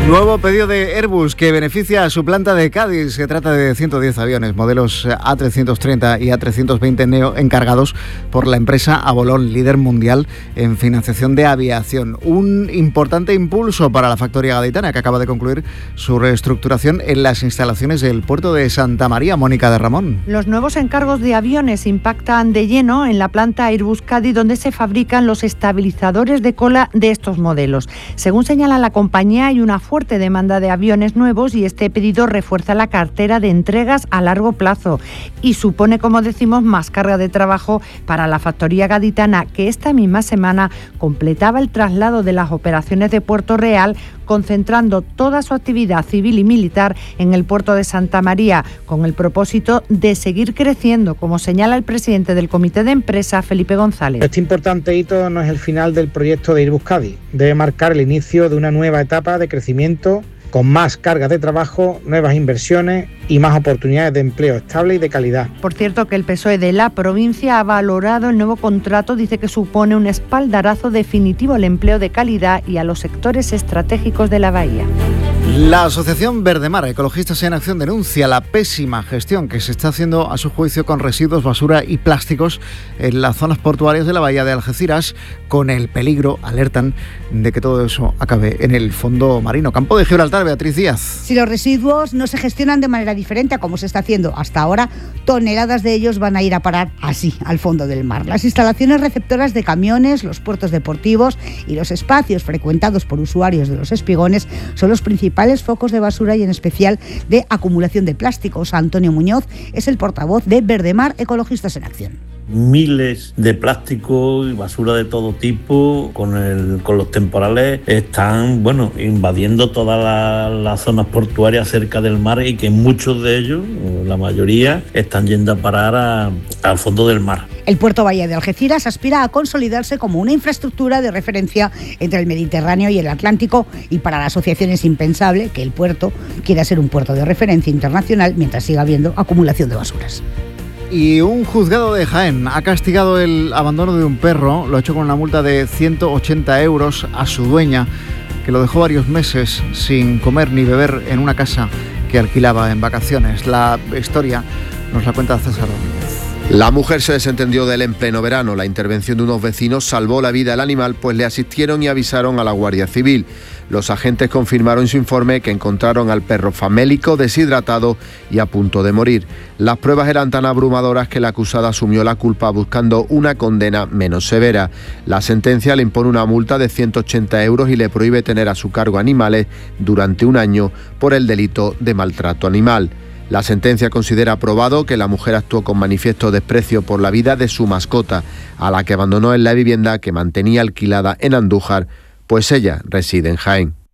Nuevo pedido de Airbus que beneficia a su planta de Cádiz. Se trata de 110 aviones, modelos A330 y A320 Neo, encargados por la empresa Avolon, líder mundial en financiación de aviación. Un importante impulso para la factoría gaditana, que acaba de concluir su reestructuración en las instalaciones del puerto de Santa María. Mónica de Ramón. Los nuevos encargos de aviones impactan de lleno en la planta Airbus Cádiz, donde se fabrican los estabilizadores de cola de estos modelos. Según señala la compañía, hay una fuerte demanda de aviones nuevos y este pedido refuerza la cartera de entregas a largo plazo y supone, como decimos, más carga de trabajo para la factoría gaditana, que esta misma semana completaba el traslado de las operaciones de Puerto Real, concentrando toda su actividad civil y militar en el puerto de Santa María, con el propósito de seguir creciendo, como señala el presidente del comité de empresa, Felipe González. Este importante hito no es el final del proyecto de Airbus Cádiz, debe marcar el inicio de una nueva etapa de crecimiento con más carga de trabajo, nuevas inversiones y más oportunidades de empleo estable y de calidad. Por cierto, que el PSOE de la provincia ha valorado el nuevo contrato, dice que supone un espaldarazo definitivo al empleo de calidad y a los sectores estratégicos de la bahía. La Asociación Verdemar, Ecologistas en Acción, denuncia la pésima gestión que se está haciendo, a su juicio, con residuos, basura y plásticos en las zonas portuarias de la bahía de Algeciras, con el peligro, alertan, de que todo eso acabe en el fondo marino. Campo de Gibraltar, Beatriz Díaz. Si los residuos no se gestionan de manera diferente a como se está haciendo hasta ahora, toneladas de ellos van a ir a parar así al fondo del mar. Las instalaciones receptoras de camiones, los puertos deportivos y los espacios frecuentados por usuarios de los espigones son los principales focos de basura y en especial de acumulación de plásticos. Antonio Muñoz es el portavoz de Verdemar, Ecologistas en Acción. Miles de plásticos y basura de todo tipo con los temporales están invadiendo todas las zonas portuarias cerca del mar, y que muchos de ellos, la mayoría, están yendo a parar al fondo del mar. El puerto Bahía de Algeciras aspira a consolidarse como una infraestructura de referencia entre el Mediterráneo y el Atlántico, y para la asociación es impensable que el puerto quiera ser un puerto de referencia internacional mientras siga habiendo acumulación de basuras. Y un juzgado de Jaén ha castigado el abandono de un perro, lo ha hecho con una multa de 180 euros a su dueña, que lo dejó varios meses sin comer ni beber en una casa que alquilaba en vacaciones. La historia nos la cuenta César Domínguez. La mujer se desentendió de él en pleno verano. La intervención de unos vecinos salvó la vida al animal, pues le asistieron y avisaron a la Guardia Civil. Los agentes confirmaron en su informe que encontraron al perro famélico, deshidratado y a punto de morir. Las pruebas eran tan abrumadoras que la acusada asumió la culpa buscando una condena menos severa. La sentencia le impone una multa de 180 euros y le prohíbe tener a su cargo animales durante un año por el delito de maltrato animal. La sentencia considera probado que la mujer actuó con manifiesto desprecio por la vida de su mascota, a la que abandonó en la vivienda que mantenía alquilada en Andújar, pues ella reside en Jaén.